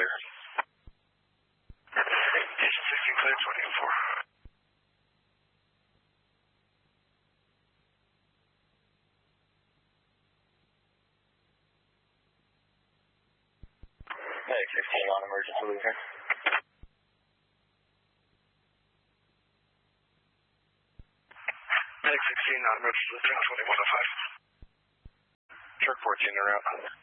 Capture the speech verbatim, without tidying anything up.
clear. Station sixteen clear, twenty oh four. Medic sixteen on emergency leave. Medic sixteen on emergency leave, twenty-one oh five. Shark fourteen en route.